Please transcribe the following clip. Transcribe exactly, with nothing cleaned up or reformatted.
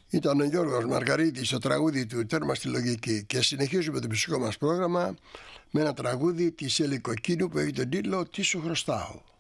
Ήταν ο Γιώργος Μαργαρίτης, το τραγούδι του «Τέρμα στη λογική». Και συνεχίζουμε το μουσικό μας πρόγραμμα με ένα τραγούδι της Έλλη Κοκκίνου που έχει τον τίτλο «Τι σου χρωστάω».